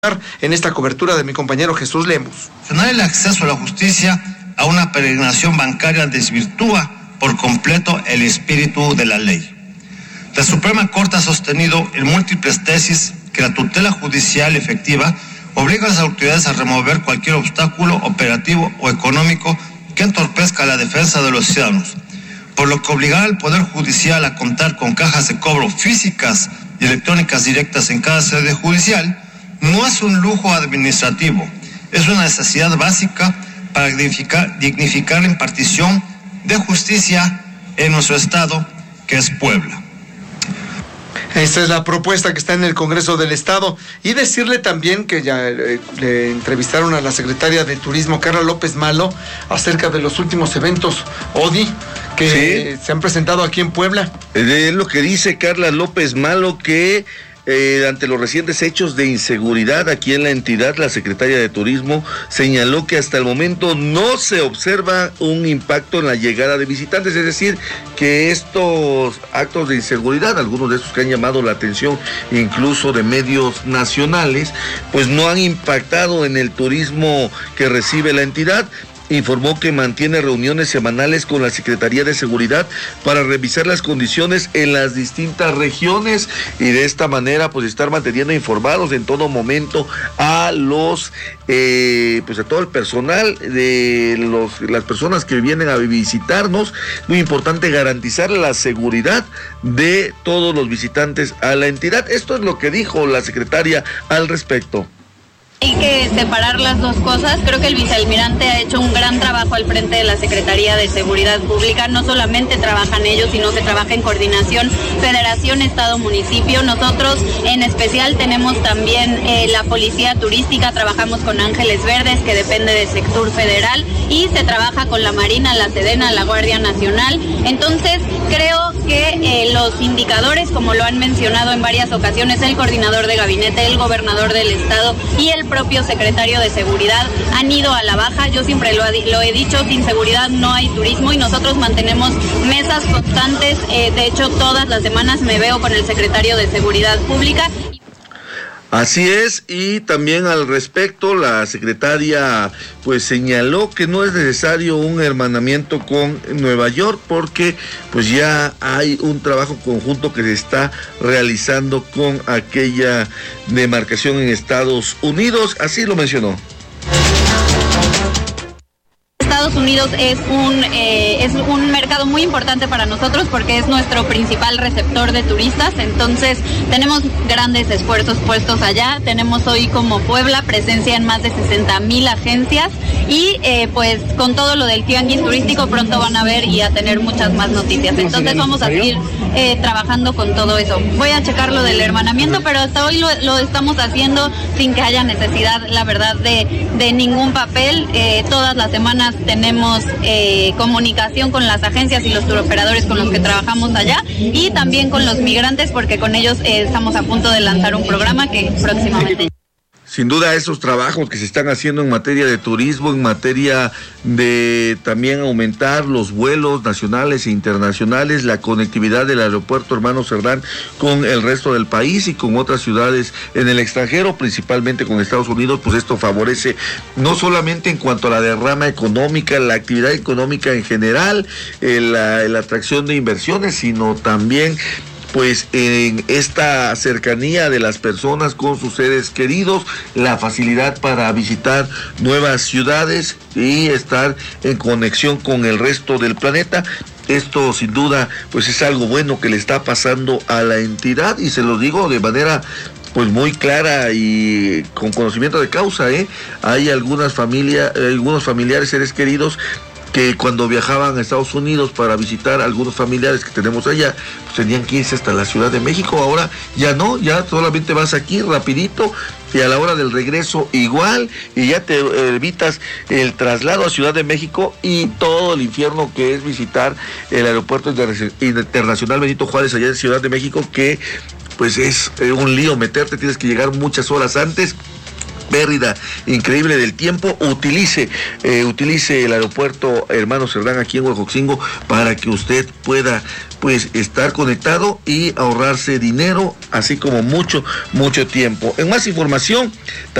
en esta cobertura de mi compañero Jesús Lemus. El acceso a la justicia a una peregrinación bancaria desvirtúa por completo el espíritu de la ley. La Suprema Corte ha sostenido en múltiples tesis que la tutela judicial efectiva obliga a las autoridades a remover cualquier obstáculo operativo o económico que entorpezca la defensa de los ciudadanos, por lo que obligar al Poder Judicial a contar con cajas de cobro físicas y electrónicas directas en cada sede judicial no es un lujo administrativo, es una necesidad básica para dignificar la impartición de justicia en nuestro estado, que es Puebla. Esta es la propuesta que está en el Congreso del Estado. Y decirle también que ya le entrevistaron a la secretaria de Turismo, Carla López Malo, acerca de los últimos eventos ODI que se han presentado aquí en Puebla. Es lo que dice Carla López Malo, que ante los recientes hechos de inseguridad aquí en la entidad, la secretaria de Turismo señaló que hasta el momento no se observa un impacto en la llegada de visitantes, es decir, que estos actos de inseguridad, algunos de estos que han llamado la atención incluso de medios nacionales, pues no han impactado en el turismo que recibe la entidad. Informó que mantiene reuniones semanales con la Secretaría de Seguridad para revisar las condiciones en las distintas regiones y de esta manera pues estar manteniendo informados en todo momento a los pues a todo el personal de las personas que vienen a visitarnos. Muy importante garantizar la seguridad de todos los visitantes a la entidad. Esto es lo que dijo la secretaria al respecto. Hay que separar las dos cosas. Creo que el vicealmirante ha hecho un gran trabajo al frente de la Secretaría de Seguridad Pública. No solamente trabajan ellos, sino que trabaja en coordinación Federación, Estado, Municipio. Nosotros en especial tenemos también la Policía Turística, trabajamos con Ángeles Verdes, que depende del sector federal, y se trabaja con la Marina, la Sedena, la Guardia Nacional. Entonces creo que los indicadores, como lo han mencionado en varias ocasiones el coordinador de gabinete, el gobernador del estado y el propio secretario de Seguridad, han ido a la baja. Yo siempre lo he dicho, sin seguridad no hay turismo, y nosotros mantenemos mesas constantes. De hecho, todas las semanas me veo con el secretario de Seguridad Pública. Así es, y también al respecto la secretaria pues señaló que no es necesario un hermanamiento con Nueva York porque pues ya hay un trabajo conjunto que se está realizando con aquella demarcación en Estados Unidos, así lo mencionó. Estados Unidos es un mercado muy importante para nosotros porque es nuestro principal receptor de turistas. Entonces tenemos grandes esfuerzos puestos allá. Tenemos hoy como Puebla presencia en más de 60,000 agencias y pues con todo lo del tianguis turístico pronto van a ver y a tener muchas más noticias. Entonces vamos a seguir trabajando con todo eso. Voy a checar lo del hermanamiento, pero hasta hoy lo estamos haciendo sin que haya necesidad, la verdad, de ningún papel. Todas las semanas tenemos comunicación con las agencias y los turoperadores con los que trabajamos allá y también con los migrantes, porque con ellos estamos a punto de lanzar un programa que próximamente. Sin duda esos trabajos que se están haciendo en materia de turismo, en materia de también aumentar los vuelos nacionales e internacionales, la conectividad del aeropuerto Hermano Cerdán con el resto del país y con otras ciudades en el extranjero, principalmente con Estados Unidos, pues esto favorece no solamente en cuanto a la derrama económica, la actividad económica en general, la atracción de inversiones, sino también pues en esta cercanía de las personas con sus seres queridos, la facilidad para visitar nuevas ciudades y estar en conexión con el resto del planeta. Esto sin duda pues es algo bueno que le está pasando a la entidad y se lo digo de manera pues muy clara y con conocimiento de causa, Hay algunos familiares, seres queridos que cuando viajaban a Estados Unidos para visitar a algunos familiares que tenemos allá, pues tenían que irse hasta la Ciudad de México. Ahora ya no, ya solamente vas aquí rapidito y a la hora del regreso igual, y ya te evitas el traslado a Ciudad de México y todo el infierno que es visitar el aeropuerto internacional Benito Juárez allá en Ciudad de México, que pues es un lío meterte, tienes que llegar muchas horas antes. pérdida increíble del tiempo, utilice el aeropuerto Hermano Cerdán aquí en Huejotzingo para que usted pueda pues estar conectado y ahorrarse dinero, así como mucho tiempo. En más información